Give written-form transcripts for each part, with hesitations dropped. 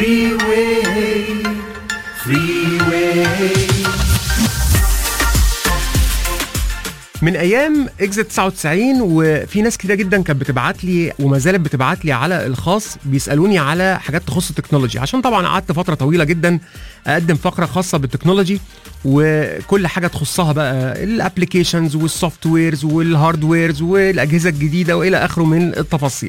Freeway. من ايام اكزيت 99 وفي ناس كتير جدا كانت بتبعت لي وما زالت بتبعت لي على الخاص بيسالوني على حاجات تخص التكنولوجي، عشان طبعا قعدت فتره طويله جدا اقدم فقره خاصه بالتكنولوجي وكل حاجه تخصها بقى الابلكيشنز والسوفت ويرز والهاردويرز والاجهزه الجديده والى اخره من التفاصيل.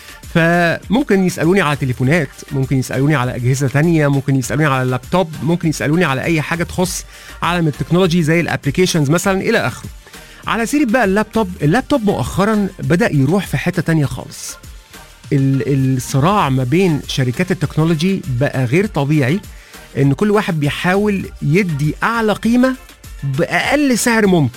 فممكن يسالوني على تليفونات، ممكن يسالوني على اجهزه تانية، ممكن يسالوني على اللابتوب، ممكن يسالوني على اي حاجه تخص عالم التكنولوجي زي الابلكيشنز مثلا الى اخره. على سيرة بقى اللابتوب مؤخرا بدأ يروح في حتة تانية خالص. الصراع ما بين شركات التكنولوجي بقى غير طبيعي، ان كل واحد بيحاول يدي اعلى قيمة بأقل سعر ممكن،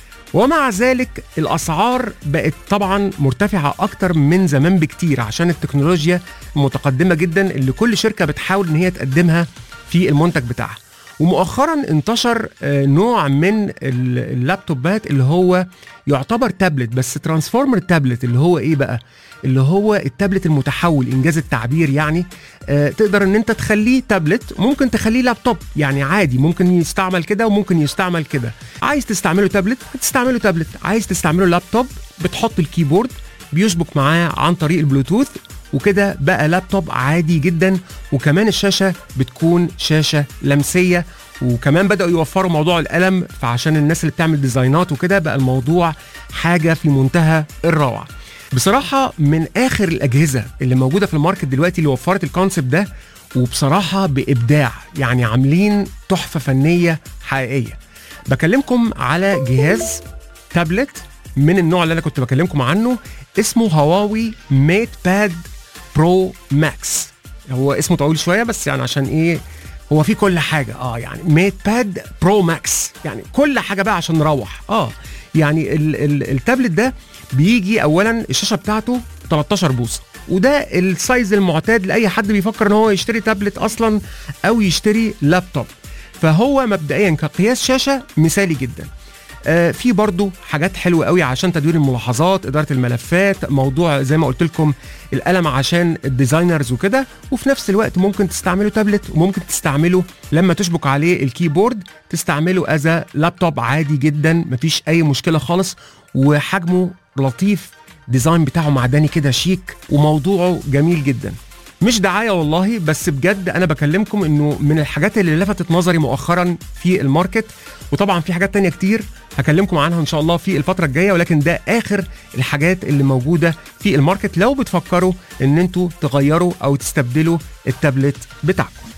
ومع ذلك الاسعار بقت طبعا مرتفعة اكتر من زمان بكتير عشان التكنولوجيا متقدمة جدا اللي كل شركة بتحاول ان هي تقدمها في المنتج بتاعها. ومؤخرا انتشر نوع من اللابتوبات اللي هو يعتبر تابلت، بس ترانسفورمر تابلت، اللي هو ايه بقى؟ اللي هو التابلت المتحول، انجاز التعبير يعني. تقدر ان انت تخليه تابلت، ممكن تخليه لابتوب، يعني عادي ممكن يستعمل كده وممكن يستعمل كده. عايز تستعمله تابلت هتستعمله تابلت، عايز تستعمله لابتوب بتحط الكيبورد بيشبك معاه عن طريق البلوتوث، وكده بقى لابتوب عادي جدا. وكمان الشاشة بتكون شاشة لمسية، وكمان بدأوا يوفروا موضوع القلم، فعشان الناس اللي بتعمل ديزاينات وكده بقى الموضوع حاجة في منتهى الروعة. بصراحة من آخر الأجهزة اللي موجودة في الماركت دلوقتي اللي وفرت الكونسبت ده، وبصراحة بإبداع، يعني عاملين تحفة فنية حقيقية. بكلمكم على جهاز تابلت من النوع اللي أنا كنت بكلمكم عنه، اسمه هواوي ميت باد برو ماكس. هو اسمه طويل شويه بس يعني عشان ايه، هو فيه كل حاجه. يعني ميت باد برو ماكس، يعني كل حاجه بقى عشان نروح. يعني التابلت ده بيجي اولا الشاشه بتاعته 13 بوصه، وده السايز المعتاد لاي حد بيفكر ان هو يشتري تابلت اصلا او يشتري لابتوب. فهو مبدئيا كقياس شاشه مثالي جدا. في برضو حاجات حلوة قوي عشان تدوير الملاحظات، إدارة الملفات، موضوع زي ما قلت لكم القلم عشان الديزاينرز وكده. وفي نفس الوقت ممكن تستعمله تابلت، وممكن تستعمله لما تشبك عليه الكيبورد تستعمله أز لابتوب عادي جدا، مفيش أي مشكلة خالص. وحجمه لطيف، ديزاين بتاعه معدني كده شيك، وموضوعه جميل جدا. مش دعاية والله، بس بجد أنا بكلمكم إنه من الحاجات اللي لفتت نظري مؤخرا في الماركت. وطبعا في حاجات تانية كتير هكلمكم عنها إن شاء الله في الفترة الجاية، ولكن ده آخر الحاجات اللي موجودة في الماركت لو بتفكروا إن انتوا تغيروا أو تستبدلوا التابلت بتاعكم.